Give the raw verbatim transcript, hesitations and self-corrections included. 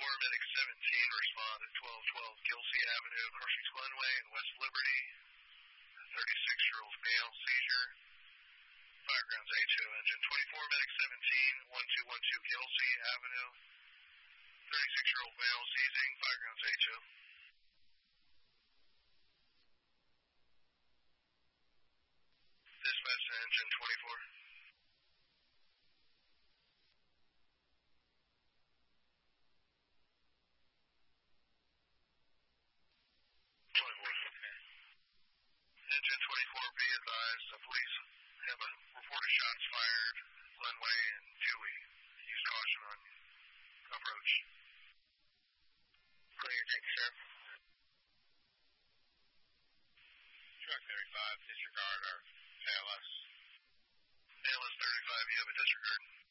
twenty-four, Medic seventeen, respond at twelve twelve Gilsey Avenue, Crossings Glenway in West Liberty. thirty-six-year-old male, seizure. Firegrounds H O, engine twenty-four, Medic seventeen, one two one two Gilsey Avenue. thirty-six-year-old male, seizing, Firegrounds H O. Dispatch to engine twenty-four. twenty-four. Okay. Engine twenty-four, be advised, the police have a report of shots fired, Glenway and Dewey. Use caution on approach. Clear, take care. Truck thirty-five, disregard our A L S. A L S thirty-five, you have a disregard.